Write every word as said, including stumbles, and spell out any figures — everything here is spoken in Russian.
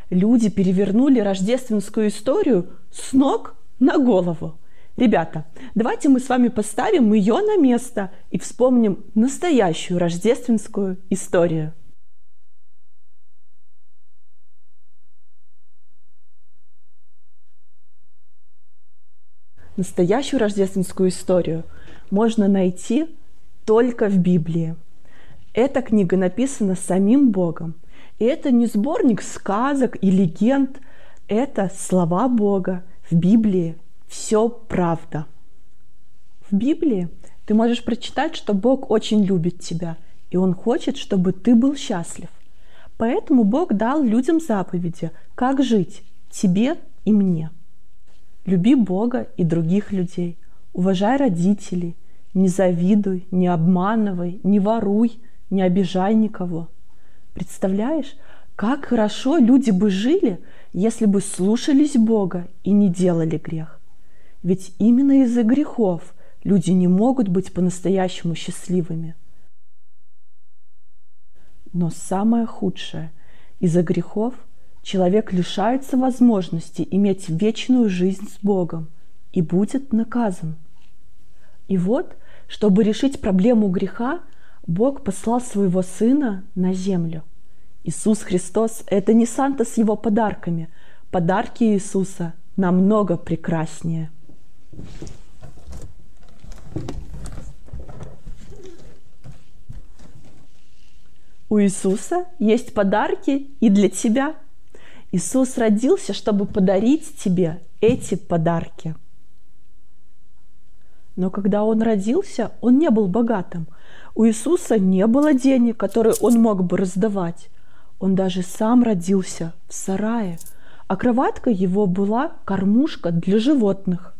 Люди перевернули рождественскую историю с ног на голову. Ребята, давайте мы с вами поставим ее на место и вспомним настоящую рождественскую историю. Настоящую рождественскую историю можно найти только в Библии. Эта книга написана самим Богом. И это не сборник сказок и легенд, это слова Бога. В Библии все правда. В Библии ты можешь прочитать, что Бог очень любит тебя, и Он хочет, чтобы ты был счастлив. Поэтому Бог дал людям заповеди, как жить тебе и мне. Люби Бога и других людей, уважай родителей, не завидуй, не обманывай, не воруй, не обижай никого. Представляешь, как хорошо люди бы жили, если бы слушались Бога и не делали грех. Ведь именно из-за грехов люди не могут быть по-настоящему счастливыми. Но самое худшее – из-за грехов человек лишается возможности иметь вечную жизнь с Богом и будет наказан. И вот, чтобы решить проблему греха, Бог послал своего Сына на землю. Иисус Христос – это не Санта с его подарками. Подарки Иисуса намного прекраснее. У Иисуса есть подарки и для тебя. Иисус родился, чтобы подарить тебе эти подарки. Но когда Он родился, Он не был богатым. У Иисуса не было денег, которые Он мог бы раздавать. Он даже сам родился в сарае, а кроватка его была кормушка для животных.